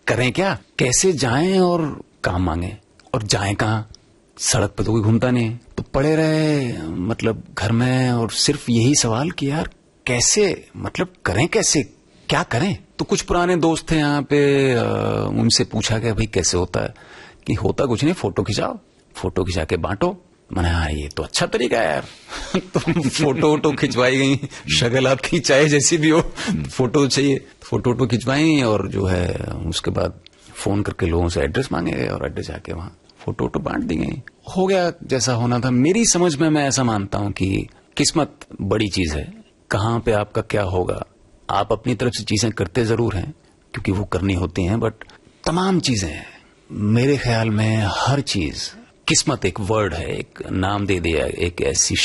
करें क्या, कैसे जाएं और काम मांगे, और जाएं कहाँ, सड़क पे तो कोई घूमता नहीं, तो पड़े रहे मतलब घर में, और सिर्फ यही सवाल कि यार कैसे, मतलब करें कैसे, क्या करें। तो कुछ पुराने दोस्त थे यहाँ पे, उनसे पूछा कि भाई कैसे होता है, कि होता कुछ नहीं, फोटो खिंचाओ, फोटो खिंचा के बांटो। मैंने हाँ ये तो अच्छा तरीका है यार। तो फोटो खिंचवाई गई, शक्ल आपकी चाहे जैसी भी हो, फोटो चाहिए, फोटो खिंचवाई, और जो है उसके बाद फोन करके लोगों से एड्रेस मांगे, और एड्रेस जाके वहां फोटो बांट दी गई। हो गया जैसा होना था। मेरी समझ में मैं ऐसा मानता हूं कि किस्मत बड़ी चीज है, कहां पे आपका क्या होगा। आप अपनी तरफ से चीजें करते जरूर हैं क्योंकि वो करनी होती हैं, बट तमाम चीजें मेरे ख्याल में हर चीज, किस्मत एक वर्ड है, एक नाम दे दिया, एक ऐसी